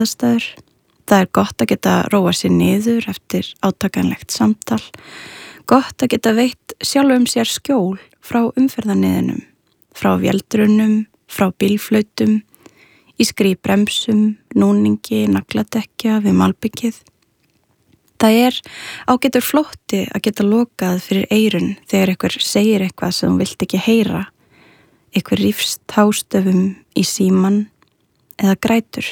aðstæður. Það gott að geta róa sér niður eftir átakanlegt samtal. Gott að geta veitt sjálfum sér skjól frá umferðarniðinum, frá véldrunum, frá bílflautum, ískri í bremsum, núningi, nagladekkja við malbyggið. Það ágætur flótti að geta lokað fyrir eyrun þegar einhver segir eitthvað sem þú vilt ekki heyra, einhver rífst hástöfum í síman eða grætur.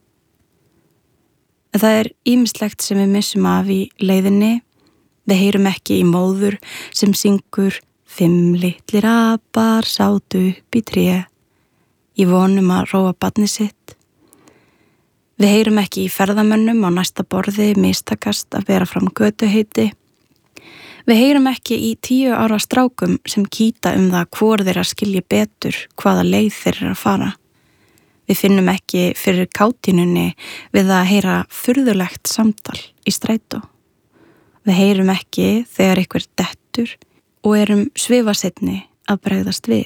En það ýmislegt sem við missum af í leiðinni. Við heyrum ekki í móður sem syngur 5 litlir apar sátu upp í tré í vonum að róa barnið sitt. Við heyrum ekki í ferðamönnum á næsta borði mistakast að bera fram götuheiti. Við heyrum ekki í 10 ára strákum sem kýta það hvor þeirra skilji betur hvaða leið þeir að fara. Við finnum ekki fyrir kátínunni við að heyra furðulegt samtal í strætó. Við heyrum ekki þegar einhver dettur og erum svifasetni að bregðast við.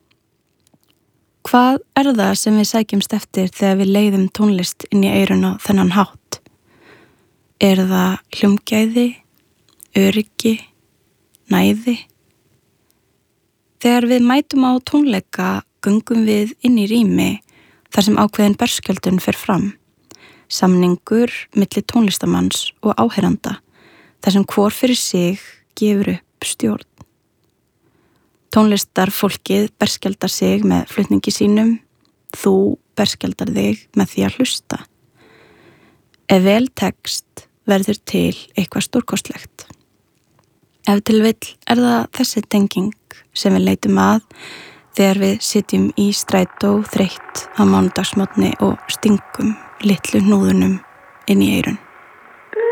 Hvað það sem við sækjumst eftir þegar við leiðum tónlist inn í eyrun á þennan hátt? Það hljómgæði, öryggi, næði? Þegar við mætum á tónleika göngum við inn í rými þar sem ákveðin berskjöldun fer fram. Samningur milli tónlistamanns og áheyranda, þar sem hvor fyrir sig gefur upp stjórn. Tónlistarfólkið berskjaldar sig með flutningi sínum, þú berskjaldar þig með því að hlusta. Ef vel tekst verður til eitthvað stórkostlegt. Ef til vill það þessi tenging sem við leitum að þegar við sitjum í strætó þreytt á mánudagsmorgni og stingum litlu hnúðunum inn í eyrun.